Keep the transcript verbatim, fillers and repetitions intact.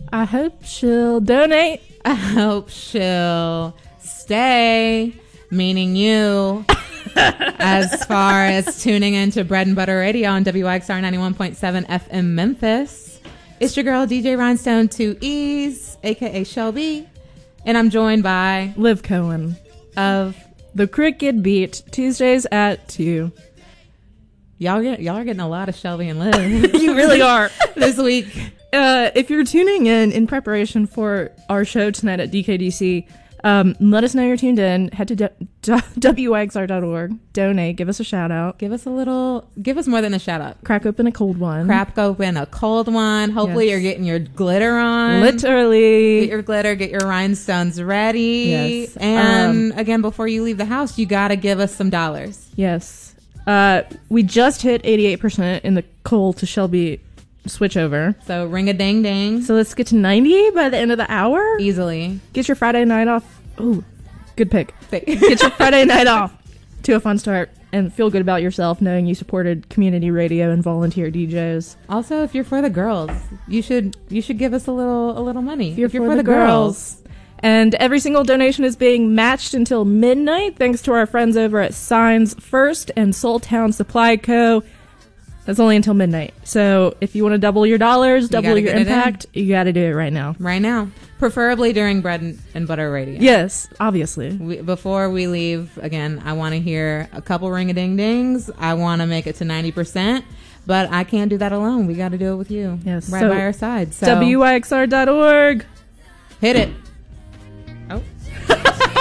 I hope she'll donate. I hope she'll stay, meaning you, as far as tuning into Bread and Butter Radio on W I X R ninety-one point seven F M Memphis. It's your girl, D J Rhinestone two E's, a k a. Shelby, and I'm joined by Liv Cohen of The Cricket Beat, Tuesdays at two. Y'all get y'all are getting a lot of Shelby and Liv. You really are. This week. Uh, if you're tuning in in preparation for our show tonight at D K D C, um, let us know you're tuned in. Head to d- d- W I X R dot org. Donate. Give us a shout out. Give us a little, give us more than a shout out. Crack open a cold one. Crack open a cold one. Hopefully Yes. you're getting your glitter on. Literally. Get your glitter, get your rhinestones ready. Yes. And Um, again, before you leave the house, you got to give us some dollars. Yes. Uh, we just hit eighty-eight percent in the Cole to Shelby switch over. So ring a ding ding. So let's get to ninety by the end of the hour. Easily. Get your Friday night off. Ooh, good pick. Get Get your Friday night off to a fun start and feel good about yourself knowing you supported community radio and volunteer D Js. Also, if you're for the girls, you should you should give us a little a little money. If you're, for, the, girls. And every single donation is being matched until midnight thanks to our friends over at Signs First and Soul Town Supply Co. That's only until midnight. So if you want to double your dollars, double gotta your get it impact, you got to do it right now. right now, preferably during Bread and, and Butter Radio. Yes, obviously. We, before we leave, again, I want to hear a couple ring-a-ding-dings. I want to make it to ninety percent, but I can't do that alone. We got to do it with you. Yes, Right so by our side. So W I X R dot org. hit it.